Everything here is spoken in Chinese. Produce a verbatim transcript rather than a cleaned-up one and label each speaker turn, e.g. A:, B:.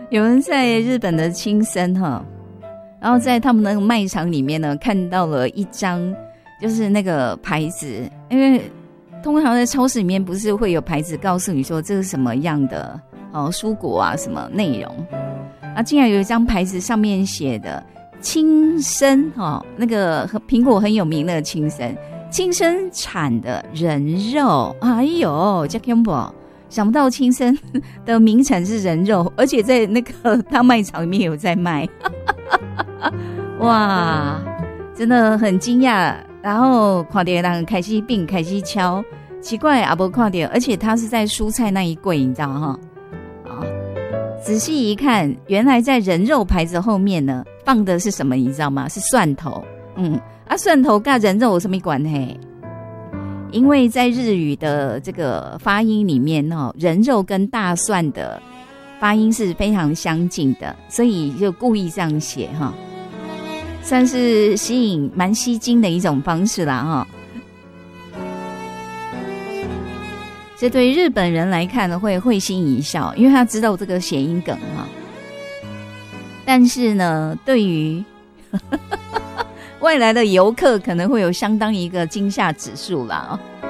A: 有人在日本的青森哈，然后在他们那个卖场里面呢，看到了一张就是那个牌子，因为通常在超市里面不是会有牌子告诉你说这是什么样的哦蔬果啊什么内容啊，竟然有一张牌子上面写的青森哦，那个苹果很有名的青森，青森产的人肉，哎呦，这恐怖！想不到青森的名产是人肉，而且在那个大卖场里面有在卖，哇，真的很惊讶。然后看到人开始并开始敲，奇怪啊，不看到，而且他是在蔬菜那一柜，你知道哈？啊，仔细一看，原来在人肉牌子后面呢，放的是什么？你知道吗？是蒜头。嗯，啊，蒜头跟人肉有什么关系？因为在日语的这个发音里面哦，人肉跟大蒜的发音是非常相近的，所以就故意这样写哈，算是吸引蛮吸睛的一种方式啦哈。这对日本人来看呢，会会心一笑，因为他知道这个谐音梗哈。但是呢，对于外来的游客可能会有相当一个惊吓指数啦、哦。